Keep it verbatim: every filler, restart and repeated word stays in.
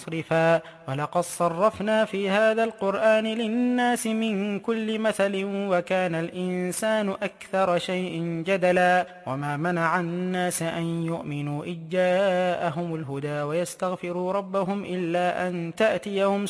مصرفا ولقد صرفنا في هذا القرآن للناس من كل مثل وكان الإنسان أكثر شيء جدلا وما منع الناس أن يؤمنوا إذ جاءهم الهدى ويستغفروا ربهم إلا أن تأتيهم